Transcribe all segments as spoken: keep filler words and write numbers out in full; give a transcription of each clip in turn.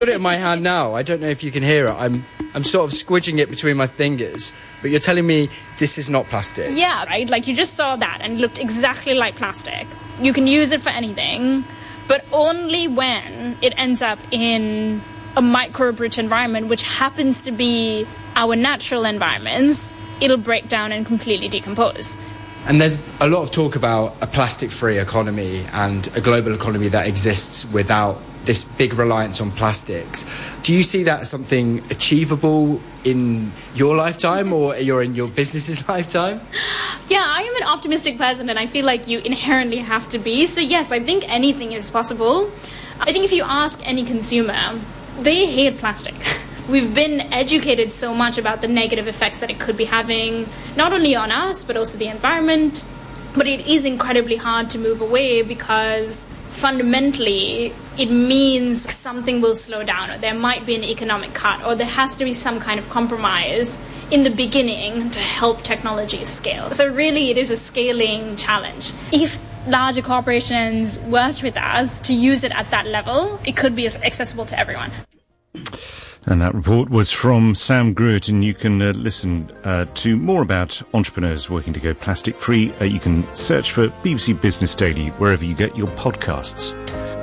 Put it in my hand now. I don't know if you can hear it. I'm I'm sort of squidging it between my fingers. But you're telling me this is not plastic? Yeah, right? Like, you just saw that and it looked exactly like plastic. You can use it for anything, but only when it ends up in a microbe-rich environment, which happens to be our natural environments, it'll break down and completely decompose. And there's a lot of talk about a plastic-free economy and a global economy that exists without this big reliance on plastics. Do you see that as something achievable in your lifetime or you're in your business's lifetime? Yeah, I am an optimistic person and I feel like you inherently have to be. So yes, I think anything is possible. I think if you ask any consumer, they hate plastic. We've been educated so much about the negative effects that it could be having, not only on us, but also the environment. But it is incredibly hard to move away because fundamentally it means something will slow down, or there might be an economic cut, or there has to be some kind of compromise in the beginning to help technology scale. So really it is a scaling challenge. If larger corporations worked with us to use it at that level, it could be accessible to everyone. And that report was from Sam Gruert, and you can uh, listen uh, to more about entrepreneurs working to go plastic free. Uh, you can search for B B C Business Daily wherever you get your podcasts.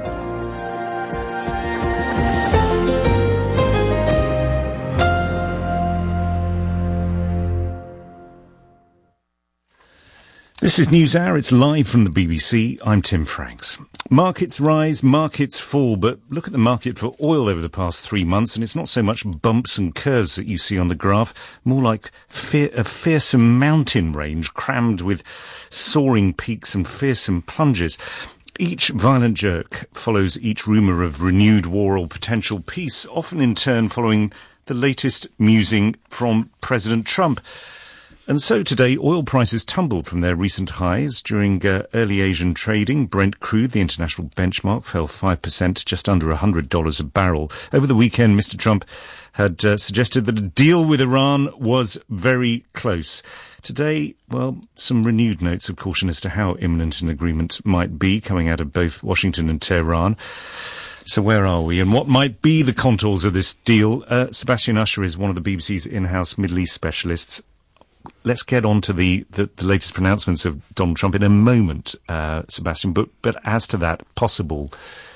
This is NewsHour. It's live from the B B C. I'm Tim Franks. Markets rise, markets fall, but look at the market for oil over the past three months, and it's not so much bumps and curves that you see on the graph, more like fear, a fearsome mountain range crammed with soaring peaks and fearsome plunges. Each violent jerk follows each rumour of renewed war or potential peace, often in turn following the latest musing from President Trump. And so today, oil prices tumbled from their recent highs during uh, early Asian trading. Brent crude, the international benchmark, fell five percent, just under one hundred dollars a barrel. Over the weekend, Mister Trump had uh, suggested that a deal with Iran was very close. Today, well, some renewed notes of caution as to how imminent an agreement might be coming out of both Washington and Tehran. So where are we, and what might be the contours of this deal? Uh, Sebastian Usher is one of the B B C's in-house Middle East specialists. Let's get on to the, the, the latest pronouncements of Donald Trump in a moment, uh, Sebastian. But but as to that possible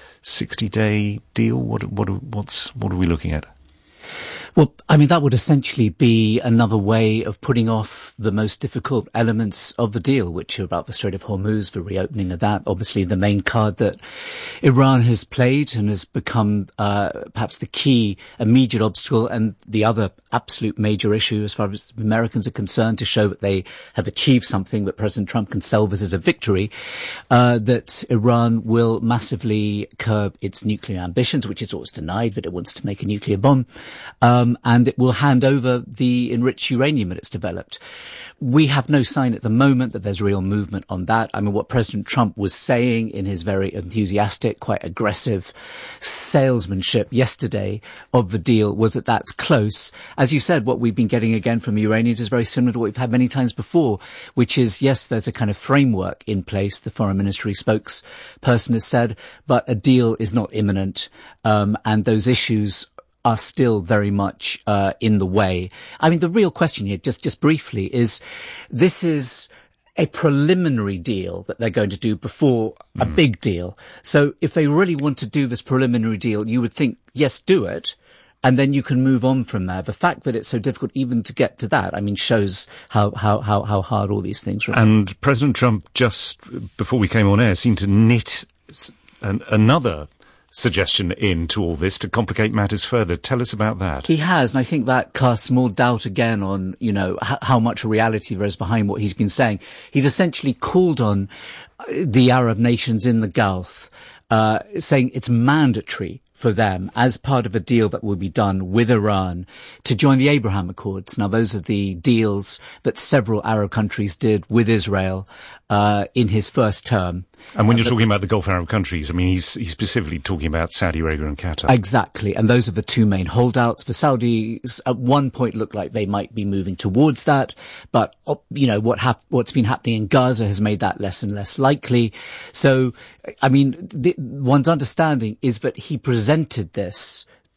sixty-day deal, what what what's what are we looking at? Well, I mean, that would essentially be another way of putting off the most difficult elements of the deal, which are about the Strait of Hormuz, the reopening of that. Obviously, the main card that Iran has played and has become uh, perhaps the key immediate obstacle, and the other absolute major issue as far as Americans are concerned, to show that they have achieved something that President Trump can salve as a victory, uh, that Iran will massively curb its nuclear ambitions, which it's always denied that it wants to make a nuclear bomb. Um, Um, and it will hand over the enriched uranium that it's developed. We have no sign at the moment that there's real movement on that. I mean, what President Trump was saying in his very enthusiastic, quite aggressive salesmanship yesterday of the deal was that that's close. As you said, what we've been getting again from Iranians is very similar to what we've had many times before, which is, yes, there's a kind of framework in place, the foreign ministry spokesperson has said, but a deal is not imminent, um, and those issues are still very much uh, in the way. I mean, the real question here, just just briefly, is this is a preliminary deal that they're going to do before mm. a big deal. So if they really want to do this preliminary deal, you would think, yes, do it, and then you can move on from there. The fact that it's so difficult even to get to that, I mean, shows how how how, how hard all these things are. And President Trump, just before we came on air, seemed to knit an, another suggestion into all this to complicate matters further. Tell us about that. He has, and I think that casts more doubt again on, you know, h- how much reality there is behind what he's been saying. He's essentially called on the Arab nations in the Gulf, uh, saying it's mandatory for them, as part of a deal that will be done with Iran, to join the Abraham Accords. Now, those are the deals that several Arab countries did with Israel uh, in his first term. And when you're talking about the Gulf Arab countries, I mean, he's, he's specifically talking about Saudi Arabia and Qatar. Exactly. And those are the two main holdouts. The Saudis at one point looked like they might be moving towards that. But, you know, what hap- what's been happening in Gaza has made that less and less likely. So, I mean, the, one's understanding is that he presented this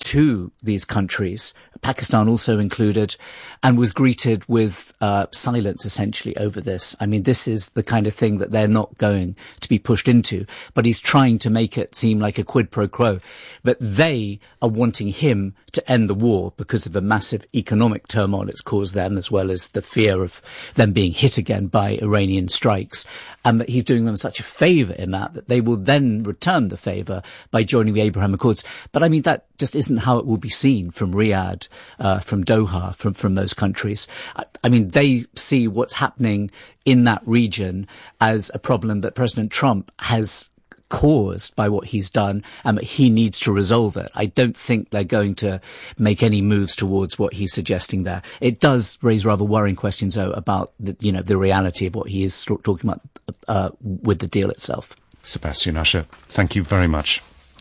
to these countries, Pakistan also included, and was greeted with uh, silence essentially over this. I mean, this is the kind of thing that they're not going to be pushed into, but he's trying to make it seem like a quid pro quo, that they are wanting him to end the war because of the massive economic turmoil it's caused them, as well as the fear of them being hit again by Iranian strikes, and that he's doing them such a favour in that, that they will then return the favour by joining the Abraham Accords. But I mean, that just isn't how it will be seen from Riyadh, uh, from Doha, from, from those countries. I, I mean, they see what's happening in that region as a problem that President Trump has caused by what he's done, and that he needs to resolve it. I don't think they're going to make any moves towards what he's suggesting there. It does raise rather worrying questions, though, about the, you know, the reality of what he is talking about uh, with the deal itself. Sebastian Usher, thank you very much.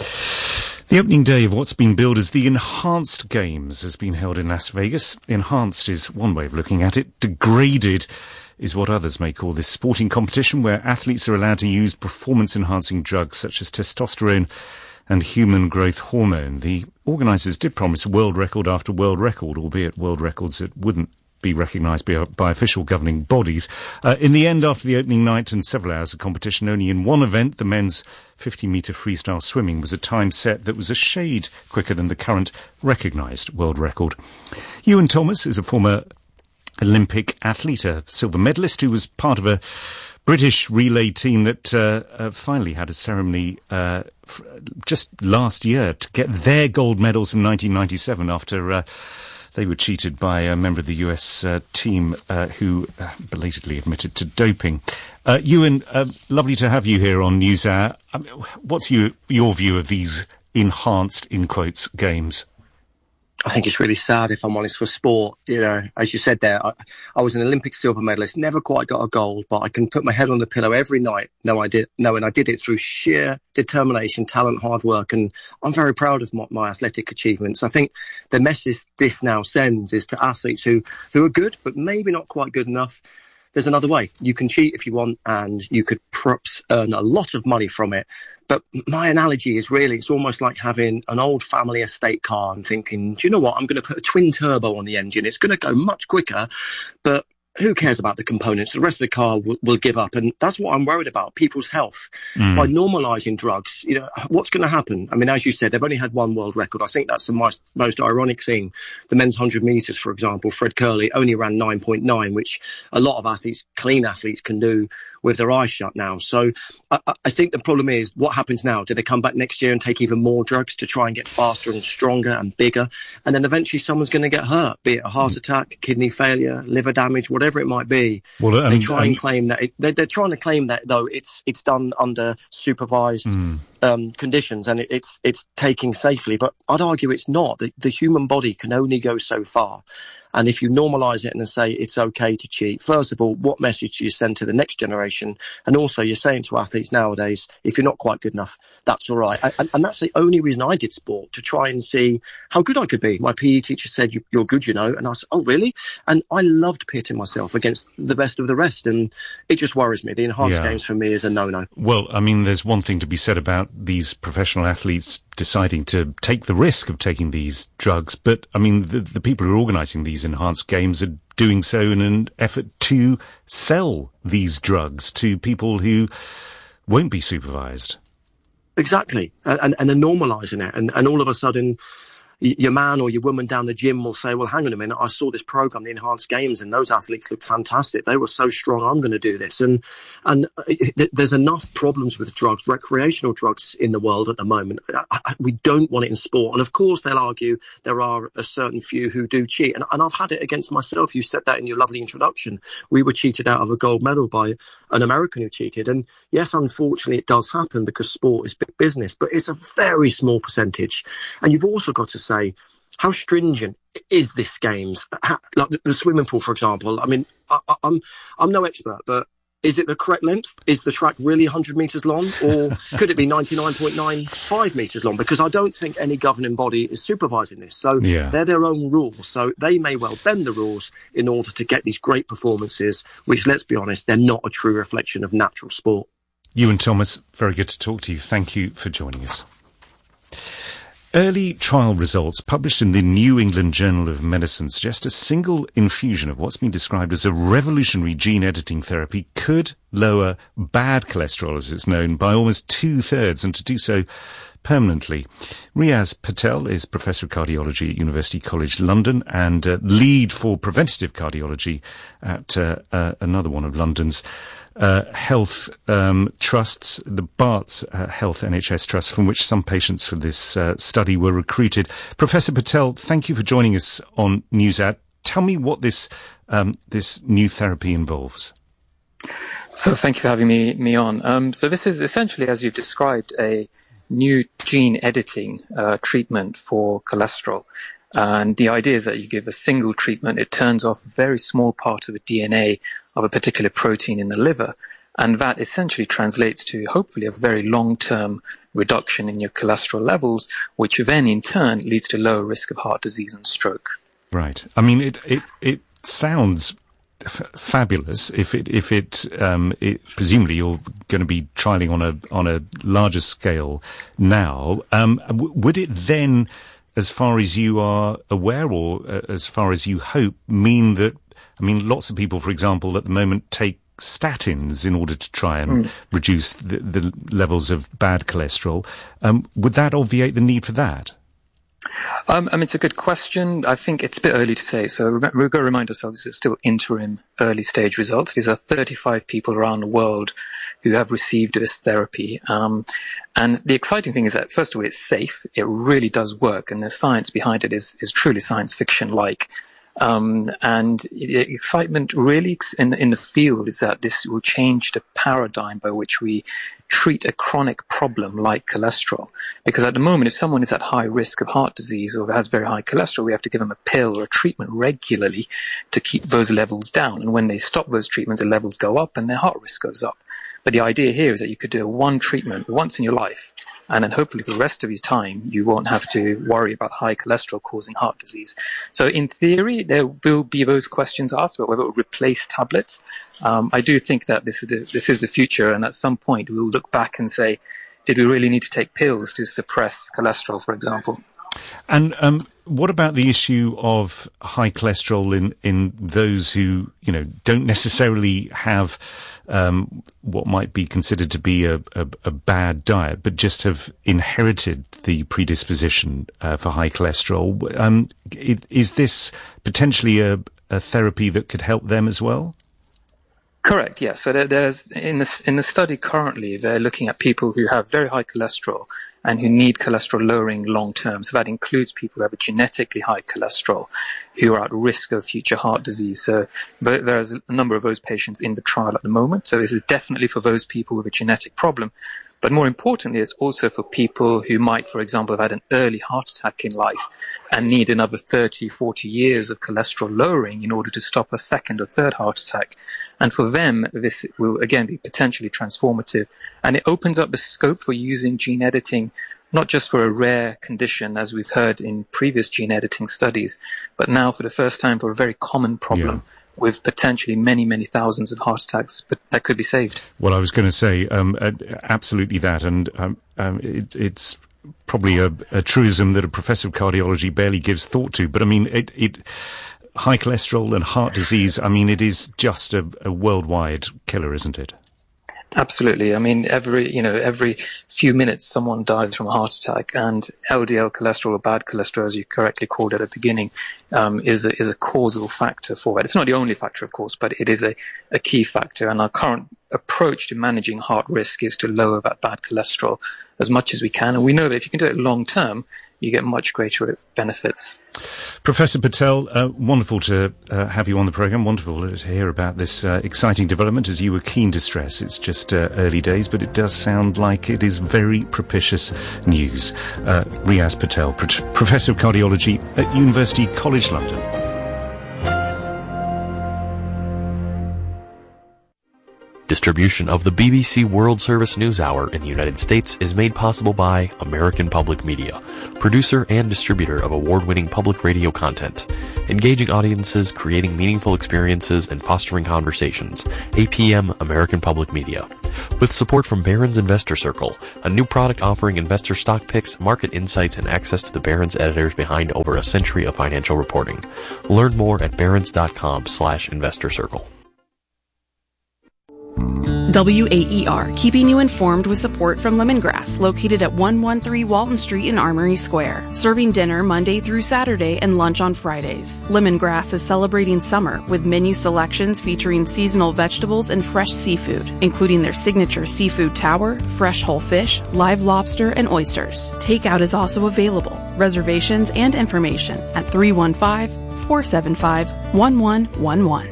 The opening day of what's been billed as the Enhanced Games has been held in Las Vegas. Enhanced is one way of looking at it. Degraded is what others may call this sporting competition, where athletes are allowed to use performance-enhancing drugs such as testosterone and human growth hormone. The organisers did promise world record after world record, albeit world records that wouldn't be recognised by, by official governing bodies. Uh, in the end, after the opening night and several hours of competition, only in one event, the men's fifty metre freestyle swimming, was a time set that was a shade quicker than the current recognised world record. Ewan Thomas is a former Olympic athlete, a silver medalist who was part of a British relay team that uh, uh, finally had a ceremony uh, f- just last year to get their gold medals in nineteen ninety-seven after uh, they were cheated by a member of the U S uh, team uh, who uh, belatedly admitted to doping. Uh, Ewan, uh, lovely to have you here on NewsHour. I mean, what's your, your view of these enhanced, in quotes, games? I think it's really sad, if I'm honest, for sport. You know, as you said there, I, I was an Olympic silver medalist, never quite got a gold, but I can put my head on the pillow every night No, I did, knowing I did it through sheer determination, talent, hard work, and I'm very proud of my, my athletic achievements. I think the message this now sends is to athletes who, who are good, but maybe not quite good enough. There's another way. You can cheat if you want, and you could perhaps earn a lot of money from it. But my analogy is really, it's almost like having an old family estate car and thinking, do you know what, I'm going to put a twin turbo on the engine. It's going to go much quicker, but who cares about the components? The rest of the car will, will give up. And that's what I'm worried about, people's health. Mm. By normalising drugs, you know, what's going to happen? I mean, as you said, they've only had one world record. I think that's the most, most ironic thing. The men's one hundred metres, for example, Fred Curley only ran nine point nine, which a lot of athletes, clean athletes, can do with their eyes shut now. So I, I think the problem is, what happens now? Do they come back next year and take even more drugs to try and get faster and stronger and bigger? And then eventually someone's going to get hurt, be it a heart attack, kidney failure, liver damage, whatever it might be. Well, um, they try and um, claim that it, they, they're trying to claim that though it's it's done under supervised mm. um, conditions, and it, it's it's taking safely. But I'd argue it's not. The, the human body can only go so far. And if you normalise it and say it's okay to cheat, first of all, what message do you send to the next generation? And also, you're saying to athletes nowadays, if you're not quite good enough, that's all right. And, and that's the only reason I did sport, to try and see how good I could be. My P E teacher said, you, you're good, you know. And I said, oh, really? And I loved pitting myself against the best of the rest. And it just worries me. The enhanced yeah. games for me is a no-no. Well, I mean, there's one thing to be said about these professional athletes deciding to take the risk of taking these drugs. But, I mean, the, the people who are organising these enhanced games are doing so in an effort to sell these drugs to people who won't be supervised. Exactly. And, and they're normalising it. And, and all of a sudden, your man or your woman down the gym will say, well, hang on a minute, I saw this program, the Enhanced Games, and those athletes looked fantastic. They were so strong, I'm going to do this. And and there's enough problems with drugs, recreational drugs in the world at the moment. We don't want it in sport. And of course, they'll argue there are a certain few who do cheat. And, and I've had it against myself. You said that in your lovely introduction. We were cheated out of a gold medal by an American who cheated. And yes, unfortunately, it does happen because sport is big business, but it's a very small percentage. And you've also got to say, how stringent is this games? How, like the, the swimming pool, for example. I mean, I, I, I'm I'm no expert, but is it the correct length? Is the track really one hundred metres long, or could it be ninety-nine point nine five metres long? Because I don't think any governing body is supervising this. So yeah. they're their own rules. So they may well bend the rules in order to get these great performances, which, let's be honest, they're not a true reflection of natural sport. Ewan Thomas, very good to talk to you. Thank you for joining us. Early trial results published in the New England Journal of Medicine suggest a single infusion of what's been described as a revolutionary gene editing therapy could lower bad cholesterol, as it's known, by almost two-thirds, and to do so permanently. Riaz Patel is Professor of Cardiology at University College London and uh, lead for preventative cardiology at uh, uh, another one of London's Uh, health um, trusts, the Barts uh, Health N H S Trust, from which some patients for this uh, study were recruited. Professor Patel, thank you for joining us on NewsHour. Tell me what this um, this new therapy involves. So thank you for having me me on. Um, so this is essentially, as you've described, a new gene editing uh, treatment for cholesterol. And the idea is that you give a single treatment, it turns off a very small part of the D N A of a particular protein in the liver, and that essentially translates to hopefully a very long-term reduction in your cholesterol levels, which then in turn leads to lower risk of heart disease and stroke. Right. I mean, it it, it sounds f- fabulous. If it if it, um, it presumably you're going to be trialing on a on a larger scale now. Um, w- would it then, as far as you are aware, or uh, as far as you hope, mean that, I mean, lots of people, for example, at the moment take statins in order to try and mm. reduce the, the levels of bad cholesterol. Um, would that obviate the need for that? Um, I mean, it's a good question. I think it's a bit early to say. So we've got to remind ourselves this is still interim early stage results. These are thirty-five people around the world who have received this therapy. Um, and the exciting thing is that, first of all, it's safe. It really does work. And the science behind it is, is truly science fiction-like. Um, and the excitement really in, in the field is that this will change the paradigm by which we treat a chronic problem like cholesterol. Because at the moment, if someone is at high risk of heart disease or has very high cholesterol, we have to give them a pill or a treatment regularly to keep those levels down. And when they stop those treatments, the levels go up and their heart risk goes up. But the idea here is that you could do one treatment once in your life, and then hopefully for the rest of your time, you won't have to worry about high cholesterol causing heart disease. So in theory, there will be those questions asked about whether it will replace tablets. Um, I do think that this is the, this is the future, and at some point we'll look back and say, did we really need to take pills to suppress cholesterol, for example? And um, what about the issue of high cholesterol in, in those who, you know, don't necessarily have um, what might be considered to be a, a, a bad diet, but just have inherited the predisposition uh, for high cholesterol? Um, it, is this potentially a, a therapy that could help them as well? Correct. Yeah. So there, there's in the in the study currently, they're looking at people who have very high cholesterol and who need cholesterol lowering long term. So that includes people who have a genetically high cholesterol, who are at risk of future heart disease. So there's a number of those patients in the trial at the moment. So this is definitely for those people with a genetic problem. But more importantly, it's also for people who might, for example, have had an early heart attack in life and need another thirty, forty years of cholesterol lowering in order to stop a second or third heart attack. And for them, this will, again, be potentially transformative. And it opens up the scope for using gene editing, not just for a rare condition, as we've heard in previous gene editing studies, but now for the first time for a very common problem. Yeah. With potentially many, many thousands of heart attacks, but that could be saved. Well, I was going to say um, uh, absolutely that, and um, um, it, it's probably a, a truism that a professor of cardiology barely gives thought to. But I mean, it, it high cholesterol and heart disease. I mean, it is just a, a worldwide killer, isn't it? Absolutely. I mean, every, you know, every few minutes someone dies from a heart attack, and L D L cholesterol, or bad cholesterol, as you correctly called it at the beginning, um, is a, is a causal factor for it. It's not the only factor, of course, but it is a, a key factor. And our current approach to managing heart risk is to lower that bad cholesterol as much as we can. And we know that if you can do it long term, you get much greater benefits. Professor Patel, uh, wonderful to uh, have you on the programme. Wonderful to hear about this uh, exciting development, as you were keen to stress. It's just uh, early days, but it does sound like it is very propitious news. Uh, Riaz Patel, Pro- Professor of Cardiology at University College London. Distribution of the B B C World Service News Hour in the United States is made possible by American Public Media, producer and distributor of award-winning public radio content, engaging audiences, creating meaningful experiences, and fostering conversations. A P M American Public Media. With support from Barron's Investor Circle, a new product offering investor stock picks, market insights, and access to the Barron's editors behind over a century of financial reporting. Learn more at barrons.com slash investor circle. W A E R, keeping you informed with support from Lemongrass, located at one thirteen Walton Street in Armory Square. Serving dinner Monday through Saturday and lunch on Fridays. Lemongrass is celebrating summer with menu selections featuring seasonal vegetables and fresh seafood, including their signature seafood tower, fresh whole fish, live lobster, and oysters. Takeout is also available. Reservations and information at three one five, four seven five, one one one one.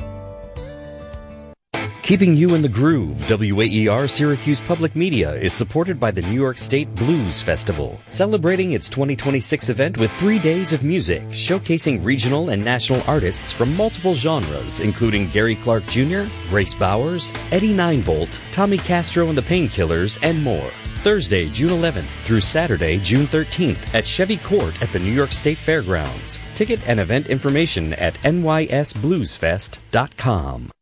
Keeping you in the groove, W A E R Syracuse Public Media is supported by the New York State Blues Festival, celebrating its twenty twenty-six event with three days of music, showcasing regional and national artists from multiple genres, including Gary Clark Junior, Grace Bowers, Eddie Ninevolt, Tommy Castro and the Painkillers, and more. Thursday, June eleventh through Saturday, June thirteenth at Chevy Court at the New York State Fairgrounds. Ticket and event information at N Y S blues fest dot com.